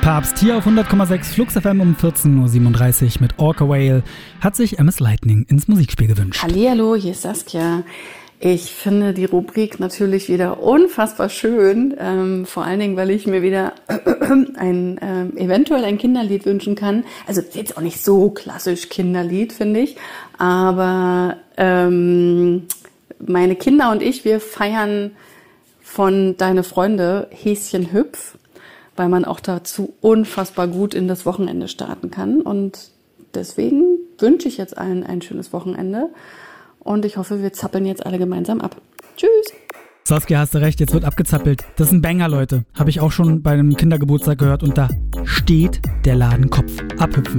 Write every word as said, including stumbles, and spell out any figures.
Papst hier auf hundert Komma sechs Flux F M um vierzehn Uhr siebenunddreißig mit Orca Whale hat sich M S Lightning ins Musikspiel gewünscht. Hallihallo, hier ist Saskia. Ich finde die Rubrik natürlich wieder unfassbar schön, ähm, vor allen Dingen, weil ich mir wieder ein ähm, eventuell ein Kinderlied wünschen kann. Also jetzt auch nicht so klassisch Kinderlied, finde ich, aber ähm, meine Kinder und ich, wir feiern von Deine Freunde Häschen Hüpf, weil man auch dazu unfassbar gut in das Wochenende starten kann. Und deswegen wünsche ich jetzt allen ein schönes Wochenende. Und ich hoffe, wir zappeln jetzt alle gemeinsam ab. Tschüss! Saskia, hast du recht, jetzt wird abgezappelt. Das ist ein Banger, Leute. Habe ich auch schon bei einem Kindergeburtstag gehört. Und da steht der Ladenkopf. Abhüpfen.